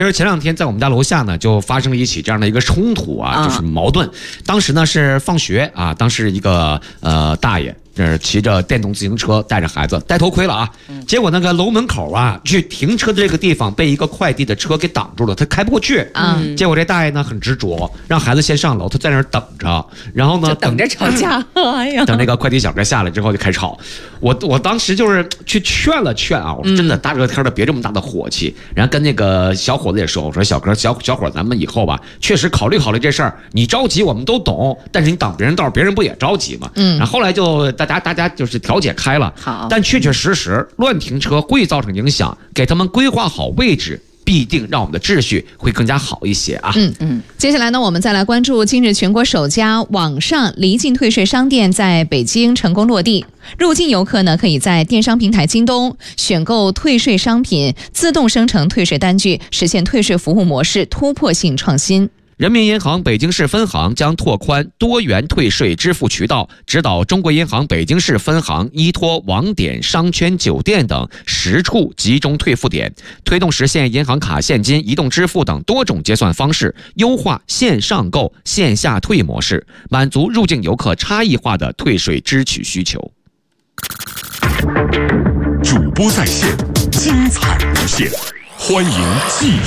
就是前2天在我们家楼下呢，就发生了一起这样的一个冲突啊，就是矛盾。当时呢是放学啊，当时一个大爷。这是骑着电动自行车带着孩子，戴头盔了啊！结果那个楼门口啊，去停车的这个地方被一个快递的车给挡住了，他开不过去。结果这大爷呢很执着，让孩子先上楼，他在那儿等着，然后呢等着吵架。哎呀， 等那个快递小哥下来之后就开吵。我当时就是去劝了劝啊，我说真的，大热天的别这么大的火气。然后跟那个小伙子也说，我说小伙，咱们以后吧，确实考虑考虑这事儿。你着急我们都懂，但是你挡别人道，别人不也着急吗？然后后来就大家就是调解开了。 好， 但确确实实乱停车会造成影响，给他们规划好位置，必定让我们的秩序会更加好一些啊。 接下来呢，我们再来关注近日全国首家网上离境退税商店在北京成功落地。入境游客呢，可以在电商平台京东选购退税商品，自动生成退税单据，实现退税服务模式突破性创新。 人民银行北京市分行将拓宽多元退税支付渠道，指导中国银行北京市分行依托网点、商圈、酒店等10处集中退付点，推动实现银行卡、现金、移动支付等多种结算方式，优化线上购、线下退模式，满足入境游客差异化的退税支取需求。 主播在线，精彩无限，欢迎继